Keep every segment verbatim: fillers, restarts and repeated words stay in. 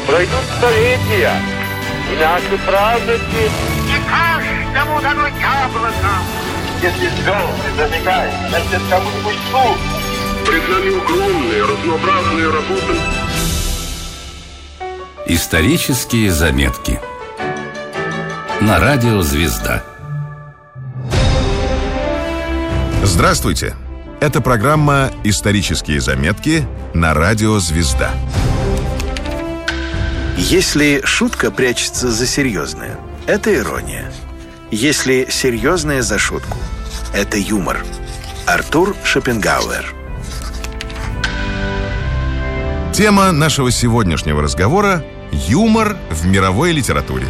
Пройдут столетия, и наши праздники... Не каждому дано яблоко. Если звезды зажигают, значит, кому-нибудь суд. Пред нами огромные, разнообразные работы. Исторические заметки. На радио «Звезда». Здравствуйте! Это программа «Исторические заметки» на радио «Звезда». Если шутка прячется за серьезное, это ирония. Если серьезное за шутку, это юмор. Артур Шопенгауэр. Тема нашего сегодняшнего разговора – юмор в мировой литературе.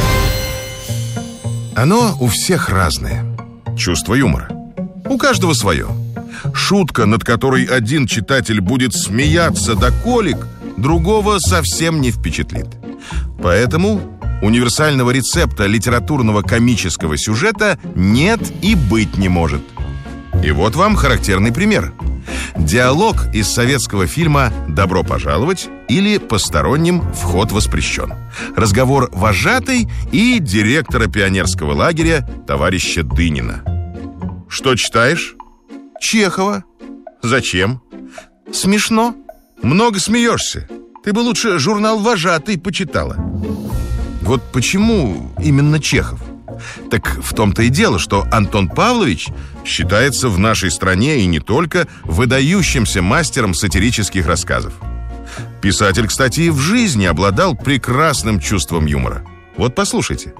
Оно у всех разное. Чувство юмора. У каждого свое. Шутка, над которой один читатель будет смеяться до колик, другого совсем не впечатлит. Поэтому универсального рецепта литературного комического сюжета нет и быть не может. И вот вам характерный пример. Диалог из советского фильма «Добро пожаловать» или «Посторонним вход воспрещен». Разговор вожатой и директора пионерского лагеря товарища Дынина. Что читаешь? Чехова. Зачем? Смешно. Много смеешься. Ты бы лучше журнал «Вожатый» почитала. Вот почему именно Чехов? Так в том-то и дело, что Антон Павлович считается в нашей стране и не только выдающимся мастером сатирических рассказов. Писатель, кстати, и в жизни обладал прекрасным чувством юмора. Вот послушайте.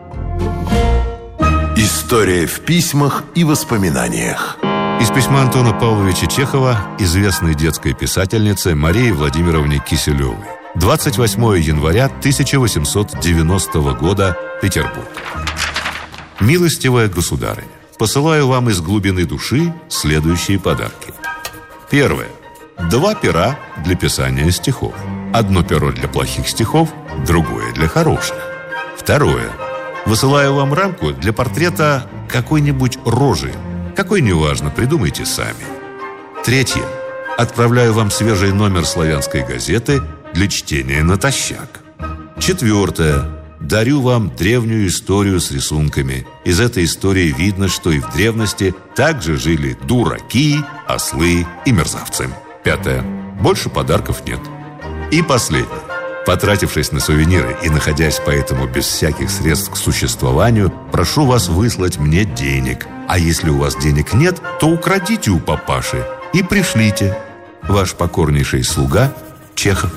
История в письмах и воспоминаниях. Из письма Антона Павловича Чехова известной детской писательнице Марии Владимировне Киселевой. двадцать восьмое января тысяча восемьсот девяностого года, Петербург. Милостивая государыня, посылаю вам из глубины души следующие подарки. Первое. Два пера для писания стихов. Одно перо для плохих стихов, другое для хороших. Второе. Высылаю вам рамку для портрета какой-нибудь рожи. Какой, неважно, придумайте сами. Третье. Отправляю вам свежий номер славянской газеты для чтения натощак. Четвертое. Дарю вам древнюю историю с рисунками. Из этой истории видно, что и в древности также жили дураки, ослы и мерзавцы. Пятое. Больше подарков нет. И последнее. Потратившись на сувениры и находясь поэтому без всяких средств к существованию, прошу вас выслать мне денег. А если у вас денег нет, то украдите у папаши и пришлите. Ваш покорнейший слуга Чехов.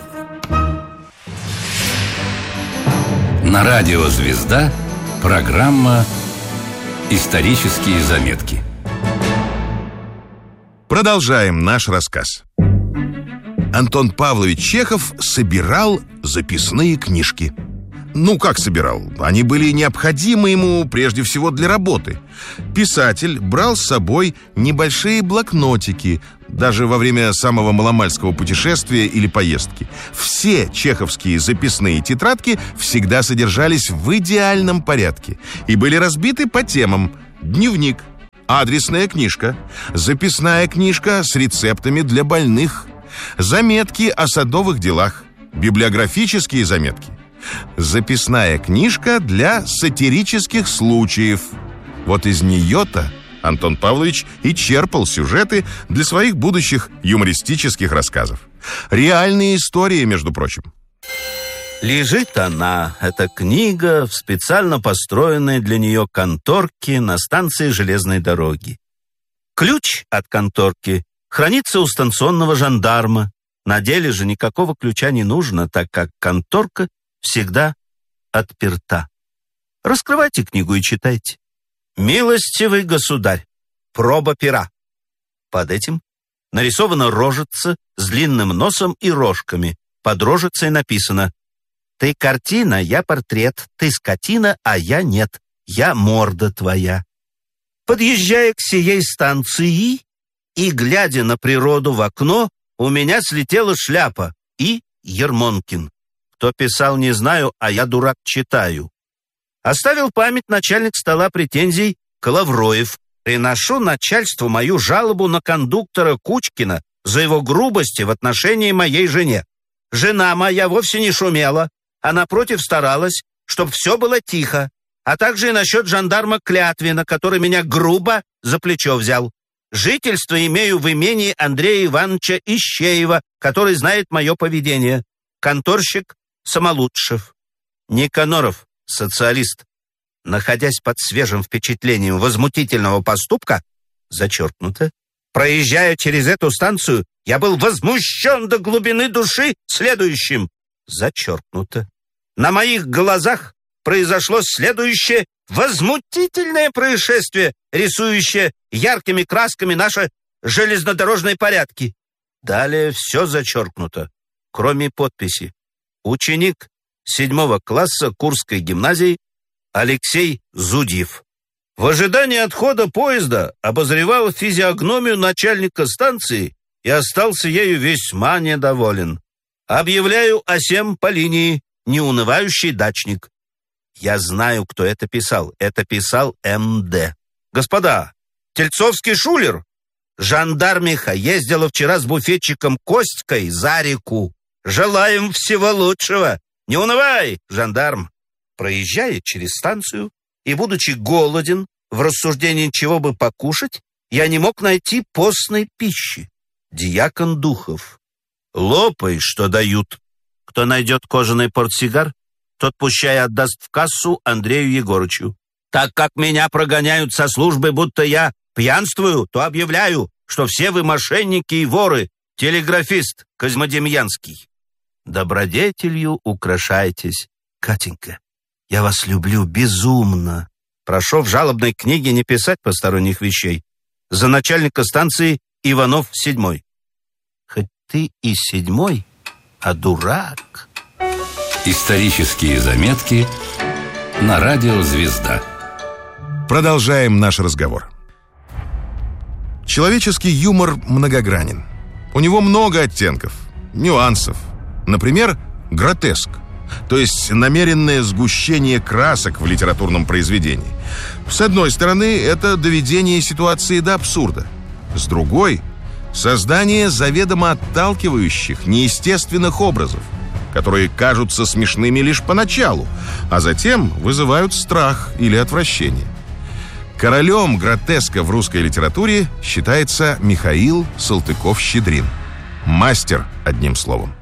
На радио «Звезда» программа «Исторические заметки». Продолжаем наш рассказ. Антон Павлович Чехов собирал записные книжки. Ну, как собирал? Они были необходимы ему прежде всего для работы. Писатель брал с собой небольшие блокнотики, даже во время самого маломальского путешествия или поездки. Все чеховские записные тетрадки всегда содержались в идеальном порядке и были разбиты по темам: дневник, адресная книжка, записная книжка с рецептами для больных, заметки о садовых делах, библиографические заметки, записная книжка для сатирических случаев. Вот из нее-то Антон Павлович и черпал сюжеты для своих будущих юмористических рассказов. Реальные истории, между прочим. Лежит она, эта книга, в специально построенной для нее конторке на станции железной дороги. Ключ от конторки хранится у станционного жандарма. На деле же никакого ключа не нужно, так как конторка всегда отперта. Раскрывайте книгу и читайте. «Милостивый государь, проба пера». Под этим нарисована рожица с длинным носом и рожками. Под рожицей написано: «Ты картина, я портрет, ты скотина, а я нет, я морда твоя». Подъезжая к сей станции и глядя на природу в окно, у меня слетела шляпа и Ермонкин. Кто писал, не знаю, а я, дурак, читаю. Оставил память начальник стола претензий Коловроев. Приношу начальству мою жалобу на кондуктора Кучкина за его грубости в отношении моей жене. жена моя вовсе не шумела, а напротив старалась, чтобы все было тихо, а также и насчет жандарма Клятвина, который меня грубо за плечо взял. Жительство имею в имении Андрея Ивановича Ищеева, который знает мое поведение. Конторщик Самолучшев. Никаноров, социалист, находясь под свежим впечатлением возмутительного поступка, зачеркнуто, проезжая через эту станцию, я был возмущен до глубины души следующим, зачеркнуто. На моих глазах произошло следующее возмутительное происшествие, рисующее яркими красками наши железнодорожные порядки. Далее все зачеркнуто, кроме подписи. Ученик седьмого класса Курской гимназии Алексей Зудьев. В ожидании отхода поезда обозревал физиогномию начальника станции и остался ею весьма недоволен. Объявляю о сем по линии «Неунывающий дачник». Я знаю, кто это писал. Это писал эм дэ. Господа, Тельцовский шулер. Жандармиха ездила вчера с буфетчиком Костькой за реку. Желаем всего лучшего. Не унывай, жандарм. Проезжая через станцию и будучи голоден, в рассуждении чего бы покушать, я не мог найти постной пищи. Дьякон Духов. Лопай, что дают. Кто найдет кожаный портсигар, тот пущай отдаст в кассу Андрею Егорычу. Так как меня прогоняют со службы, будто я пьянствую, то объявляю, что все вы мошенники и воры. Телеграфист Козьмодемьянский. Добродетелью украшайтесь. Катенька, я вас люблю безумно. Прошу в жалобной книге не писать посторонних вещей. За начальника станции Иванов седьмой. Хоть ты и седьмой, а дурак. Исторические заметки на радио «Звезда». Продолжаем наш разговор. Человеческий юмор многогранен. У него много оттенков, нюансов. Например, гротеск, то есть намеренное сгущение красок в литературном произведении. С одной стороны, это доведение ситуации до абсурда. С другой – создание заведомо отталкивающих, неестественных образов, которые кажутся смешными лишь поначалу, а затем вызывают страх или отвращение. Королем гротеска в русской литературе считается Михаил Салтыков-Щедрин. Мастер, одним словом.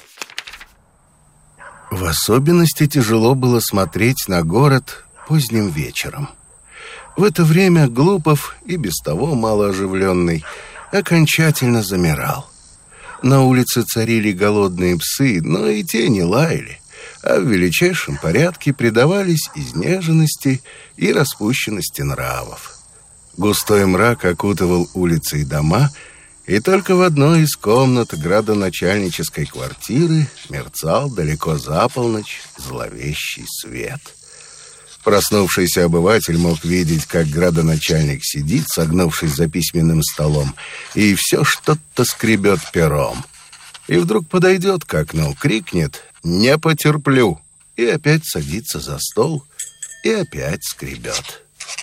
В особенности тяжело было смотреть на город поздним вечером. В это время Глупов, и без того малооживленный, окончательно замирал. На улице царили голодные псы, но и те не лаяли, а в величайшем порядке предавались изнеженности и распущенности нравов. Густой мрак окутывал улицы и дома, и только в одной из комнат градоначальнической квартиры мерцал далеко за полночь зловещий свет. Проснувшийся обыватель мог видеть, как градоначальник сидит, согнувшись за письменным столом, и все что-то скребет пером. И вдруг подойдет к окну, крикнет «Не потерплю!» и опять садится за стол и опять скребет.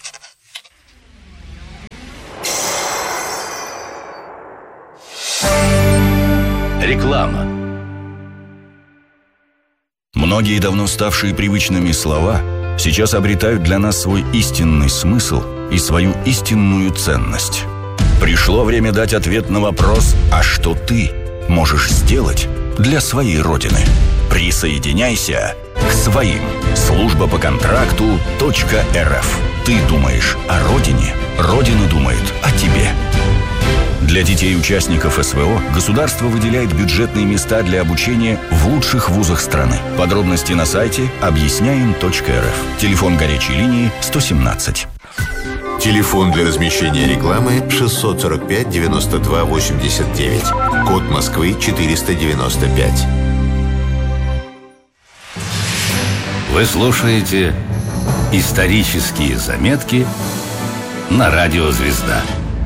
Реклама. Многие давно ставшие привычными слова сейчас обретают для нас свой истинный смысл и свою истинную ценность. Пришло время дать ответ на вопрос: а что ты можешь сделать для своей Родины? Присоединяйся к своим. Служба по контракту .рф. Ты думаешь о Родине, Родина думает о тебе. Для детей-участников эс вэ о государство выделяет бюджетные места для обучения в лучших вузах страны. Подробности на сайте объясняем точка эр эф. Телефон горячей линии сто семнадцать. Телефон для размещения рекламы шестьсот сорок пять девяносто два восемьдесят девять. Код Москвы четыреста девяносто пять. Вы слушаете «Исторические заметки» на радио «Звезда».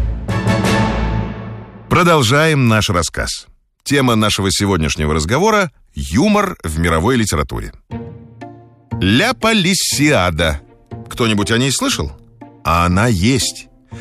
Продолжаем наш рассказ. Тема нашего сегодняшнего разговора – юмор в мировой литературе. «Ля Полисиада». Кто-нибудь о ней слышал? А она есть.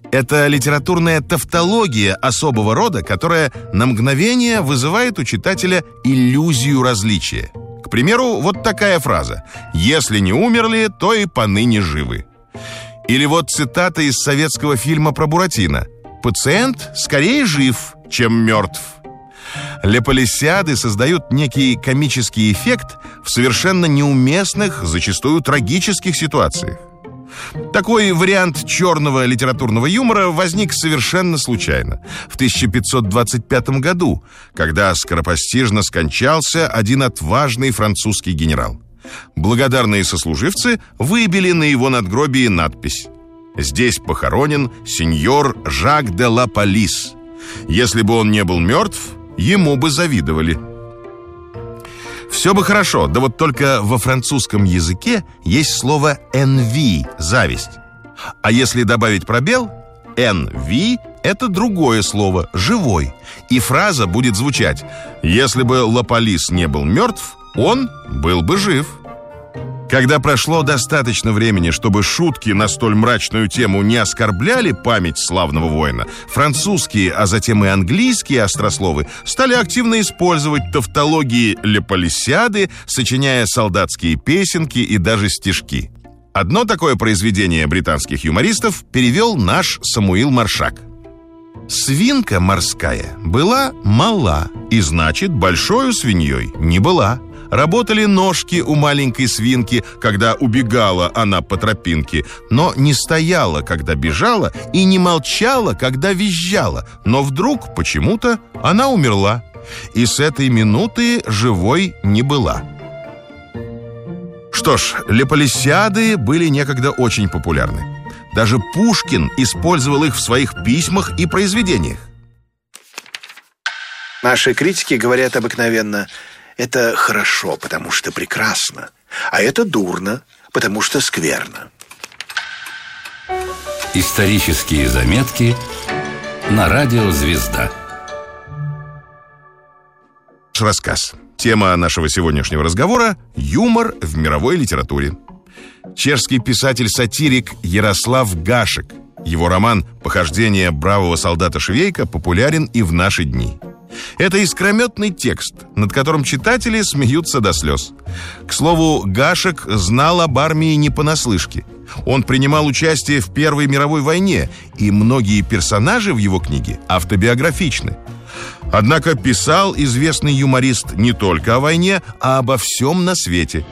Это литературная тавтология особого рода, которая на мгновение вызывает у читателя иллюзию различия. К примеру, вот такая фраза: «Если не умерли, то и поныне живы». Или вот цитата из советского фильма про Буратино: «Пациент скорее жив, чем мертв». Леполисиады создают некий комический эффект в совершенно неуместных, зачастую трагических ситуациях. Такой вариант черного литературного юмора возник совершенно случайно в тысяча пятьсот двадцать пятом году, когда скоропостижно скончался один отважный французский генерал. Благодарные сослуживцы выбили на его надгробии надпись: «Здесь похоронен сеньор Жак де ла Палис. Если бы он не был мертв, ему бы завидовали». Все бы хорошо, да вот только во французском языке есть слово «envie» — зависть. А если добавить пробел, «envie» — это другое слово — «живой». И фраза будет звучать: «Если бы Лаполис не был мертв, он был бы жив». Когда прошло достаточно времени, чтобы шутки на столь мрачную тему не оскорбляли память славного воина, французские, а затем и английские острословы стали активно использовать тавтологии Леполисиады, сочиняя солдатские песенки и даже стишки. Одно такое произведение британских юмористов перевел наш Самуил Маршак. «Свинка морская была мала, и, значит, большою свиньей не была. Работали ножки у маленькой свинки, когда убегала она по тропинке, но не стояла, когда бежала, и не молчала, когда визжала. Но вдруг, почему-то, она умерла, и с этой минуты живой не была». Что ж, Леполисиады были некогда очень популярны. Даже Пушкин использовал их в своих письмах и произведениях. Наши критики говорят обыкновенно: это хорошо, потому что прекрасно, а это дурно, потому что скверно. Исторические заметки на радио «Звезда». Рассказ. Тема нашего сегодняшнего разговора — юмор в мировой литературе. Чешский писатель-сатирик Ярослав Гашек. Его роман «Похождение бравого солдата Швейка» популярен и в наши дни. Это искрометный текст, над которым читатели смеются до слез. К слову, Гашек знал об армии не понаслышке. Он принимал участие в Первой мировой войне, и многие персонажи в его книге автобиографичны. Однако писал известный юморист не только о войне, а обо всем на свете.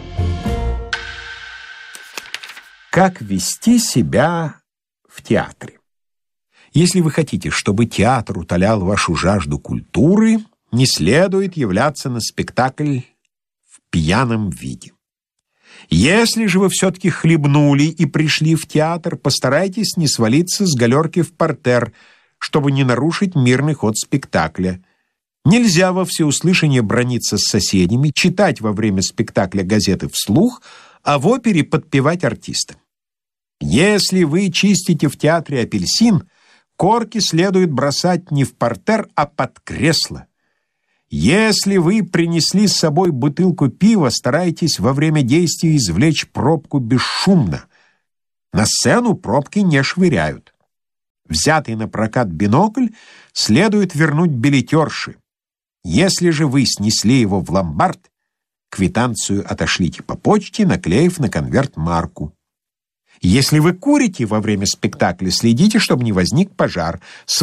Как вести себя в театре? Если вы хотите, чтобы театр утолял вашу жажду культуры, не следует являться на спектакль в пьяном виде. Если же вы все-таки хлебнули и пришли в театр, постарайтесь не свалиться с галерки в партер, чтобы не нарушить мирный ход спектакля. Нельзя во всеуслышание браниться с соседями, читать во время спектакля газеты вслух, а в опере подпевать артистам. Если вы чистите в театре апельсин, корки следует бросать не в партер, а под кресло. Если вы принесли с собой бутылку пива, старайтесь во время действия извлечь пробку бесшумно. На сцену пробки не швыряют. Взятый на прокат бинокль следует вернуть билетерши. Если же вы снесли его в ломбард, квитанцию отошлите по почте, наклеив на конверт марку. Если вы курите во время спектакля, следите, чтобы не возник пожар.